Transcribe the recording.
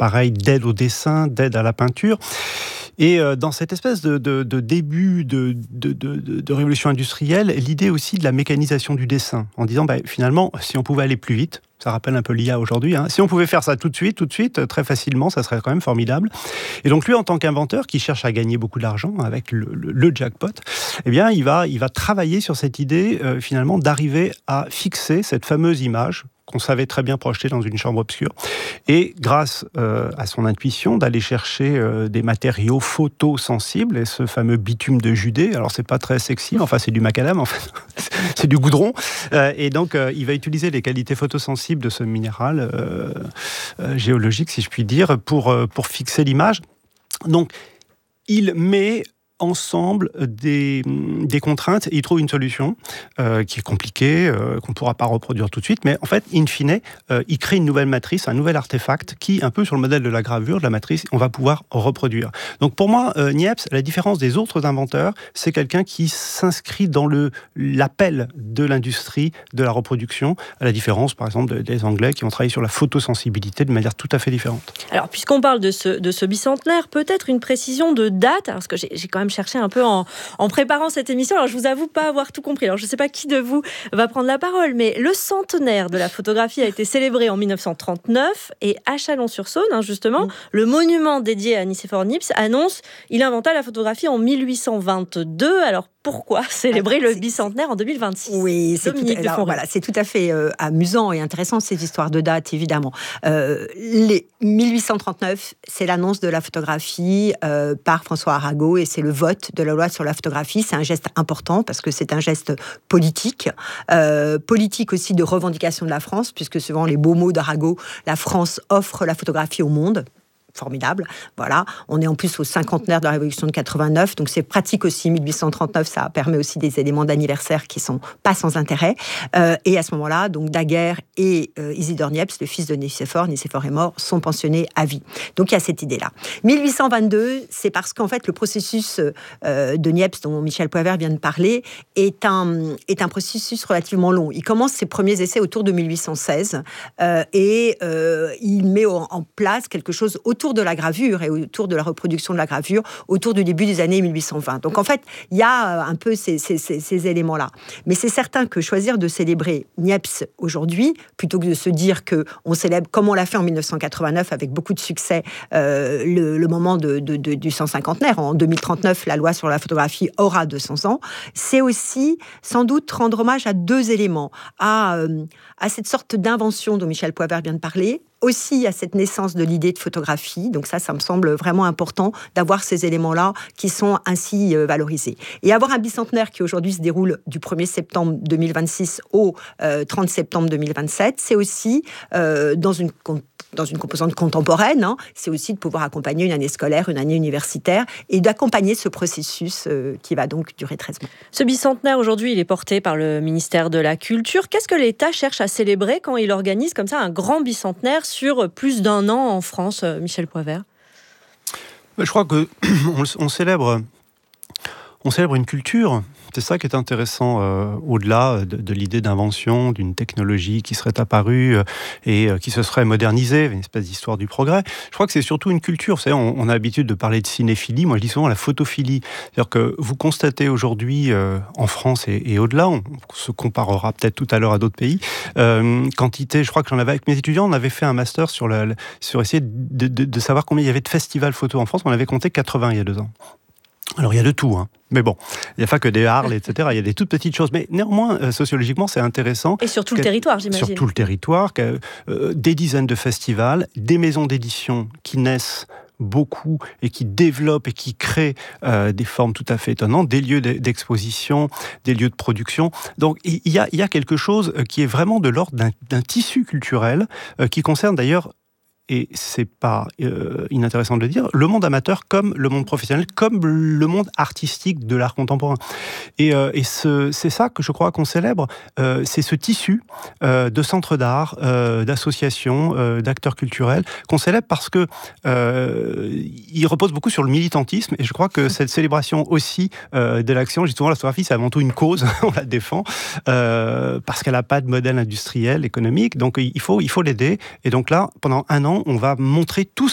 pareil, d'aide au dessin, d'aide à la peinture. Et dans cette espèce de début de révolution industrielle, l'idée aussi de la mécanisation du dessin, en disant finalement, si on pouvait aller plus vite, ça rappelle un peu l'IA aujourd'hui, si on pouvait faire ça tout de suite, très facilement, ça serait quand même formidable. Et donc lui, en tant qu'inventeur, qui cherche à gagner beaucoup d'argent avec le jackpot, eh bien, il va travailler sur cette idée, finalement, d'arriver à fixer cette fameuse image qu'on savait très bien projeter dans une chambre obscure, et grâce à son intuition, d'aller chercher des matériaux photosensibles, et ce fameux bitume de Judée, alors c'est pas très sexy, enfin c'est du macadam, en fait, c'est du goudron, et donc il va utiliser les qualités photosensibles de ce minéral géologique, si je puis dire, pour fixer l'image. Donc, il met ensemble des contraintes et il trouve une solution qui est compliquée, qu'on ne pourra pas reproduire tout de suite, mais en fait, in fine, il crée une nouvelle matrice, un nouvel artefact qui, un peu sur le modèle de la gravure, de la matrice, on va pouvoir reproduire. Donc pour moi, Niepce, à la différence des autres inventeurs, c'est quelqu'un qui s'inscrit dans l'appel de l'industrie de la reproduction, à la différence, par exemple, des Anglais qui ont travaillé sur la photosensibilité de manière tout à fait différente. Alors, puisqu'on parle de ce bicentenaire, peut-être une précision de date, parce que j'ai quand même cherché un peu en préparant cette émission. Alors, je vous avoue pas avoir tout compris. Alors, je ne sais pas qui de vous va prendre la parole, mais le centenaire de la photographie a été célébré en 1939 et à Chalon-sur-Saône, justement, le monument dédié à Nicéphore Niepce annonce il inventa la photographie en 1822. Alors, pourquoi célébrer le bicentenaire en 2026 ? Oui, c'est tout à fait amusant et intéressant, ces histoires de dates, évidemment. 1839, c'est l'annonce de la photographie par François Arago et c'est le vote de la loi sur la photographie. C'est un geste important parce que c'est un geste politique. Politique aussi de revendication de la France, puisque selon les beaux mots d'Arago, la France offre la photographie au monde. Formidable, voilà. On est en plus au cinquantenaire de la Révolution de 89, donc c'est pratique aussi. 1839, ça permet aussi des éléments d'anniversaire qui sont pas sans intérêt. Et à ce moment-là, donc Daguerre et Isidore Niepce, le fils de Nicéphore est mort, sont pensionnés à vie. Donc il y a cette idée-là. 1822, c'est parce qu'en fait le processus de Niepce, dont Michel Poivert vient de parler, est un processus relativement long. Il commence ses premiers essais autour de 1816 et il met en place quelque chose autour de la gravure et autour de la reproduction de la gravure autour du début des années 1820. Donc en fait, il y a un peu ces éléments-là. Mais c'est certain que choisir de célébrer Niepce aujourd'hui, plutôt que de se dire qu'on célèbre, comme on l'a fait en 1989 avec beaucoup de succès, le moment du 150aire, en 2039, la loi sur la photographie aura 200 ans, c'est aussi sans doute rendre hommage à deux éléments, à cette sorte d'invention dont Michel Poivert vient de parler, aussi à cette naissance de l'idée de photographie. Donc ça me semble vraiment important d'avoir ces éléments-là qui sont ainsi valorisés. Et avoir un bicentenaire qui aujourd'hui se déroule du 1er septembre 2026 au 30 septembre 2027, c'est aussi dans une composante contemporaine, c'est aussi de pouvoir accompagner une année scolaire, une année universitaire, et d'accompagner ce processus qui va donc durer 13 mois. Ce bicentenaire, aujourd'hui, il est porté par le ministère de la Culture. Qu'est-ce que l'État cherche à célébrer quand il organise comme ça un grand bicentenaire sur plus d'un an en France, Michel Poivert ? Je crois qu'on célèbre une culture. C'est ça qui est intéressant, au-delà de l'idée d'invention, d'une technologie qui serait apparue et qui se serait modernisée, une espèce d'histoire du progrès. Je crois que c'est surtout une culture. Vous savez, on a l'habitude de parler de cinéphilie. Moi, je dis souvent la photophilie. C'est-à-dire que vous constatez aujourd'hui, en France et au-delà, on se comparera peut-être tout à l'heure à d'autres pays, quantité, je crois que j'en avais avec mes étudiants, on avait fait un master sur essayer de savoir combien il y avait de festivals photo en France. On avait compté 80 il y a 2 ans. Alors, il y a de tout, mais bon, il n'y a pas que des Arles, etc. Il y a des toutes petites choses. Mais néanmoins, sociologiquement, c'est intéressant. Et sur tout le territoire, j'imagine. Sur tout le territoire, des dizaines de festivals, des maisons d'édition qui naissent beaucoup et qui développent et qui créent des formes tout à fait étonnantes, des lieux d'exposition, des lieux de production. Donc, il y a quelque chose qui est vraiment de l'ordre d'un tissu culturel qui concerne d'ailleurs, et c'est pas inintéressant de le dire, le monde amateur comme le monde professionnel, comme le monde artistique de l'art contemporain. Et c'est ça que je crois qu'on célèbre, c'est ce tissu de centres d'art, d'associations, d'acteurs culturels, qu'on célèbre parce que il repose beaucoup sur le militantisme, et je crois que cette célébration aussi de l'action, justement la photographie, c'est avant tout une cause, on la défend, parce qu'elle n'a pas de modèle industriel, économique, donc il faut l'aider. Et donc là, pendant un an, on va montrer tout